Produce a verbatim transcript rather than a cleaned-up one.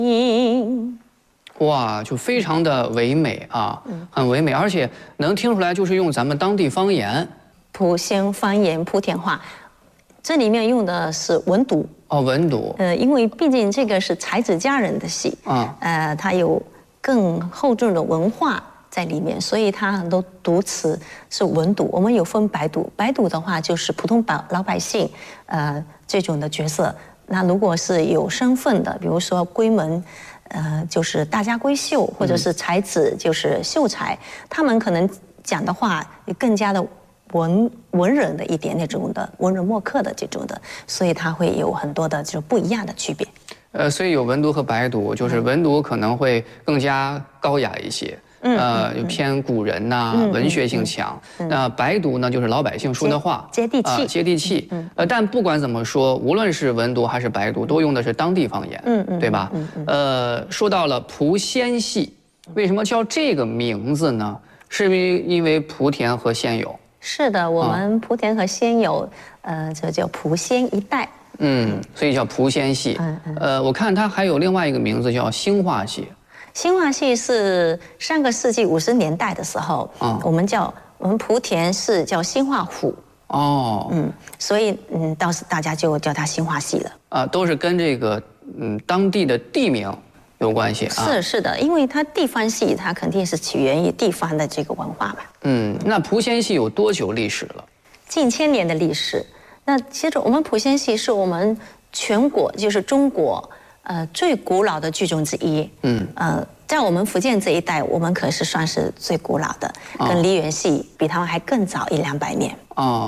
哇，就非常的唯美啊，很唯美，而且能听出来就是用咱们当地方言， 莆仙方言莆田话，这里面用的是文读。 哦，文读。 呃，因为毕竟这个是才子佳人的戏啊，呃，它有更厚重的文化在里面，所以它很多读词是文读。我们有分白读，白读的话就是普通百老百姓，呃，这种的角色。那如果是有身份的，比如说闺门，呃，就是大家闺秀，或者是才子，就是秀才，他们可能讲的话更加的文文人的一点那种的文人墨客的这种的，所以它会有很多的这种不一样的区别。 呃，所以有文读和白读，就是文读可能会更加高雅一些。呃，偏古人呐、文学性强。那白读呢，就是老百姓说的话， 接地气， 接地气。呃，但不管怎么说，无论是文读还是白读，都用的是当地方言，嗯嗯，对吧？呃，说到了莆仙戏，为什么叫这个名字呢？是因为因为莆田和仙游。 是的，我们莆田和仙游，呃，这叫莆仙一带。 嗯，所以叫莆仙戏。呃，我看它还有另外一个名字叫兴化戏。 兴化戏是上个世纪五十年代的时候，嗯，我们叫我们莆田市叫兴化府哦，嗯，所以嗯，当时大家就叫它兴化戏了。 啊，都是跟这个嗯当地的地名有关系啊。 是是的，因为它地方戏，它肯定是起源于地方的这个文化吧。 嗯，那莆仙戏有多久历史了？ 近千年的历史。那其实我们莆仙戏是我们全国，就是中国。呃，最古老的剧种之一，嗯，呃，在我们福建这一带，我们可是算是最古老的，跟梨园戏比他们还更早一两百年。哦。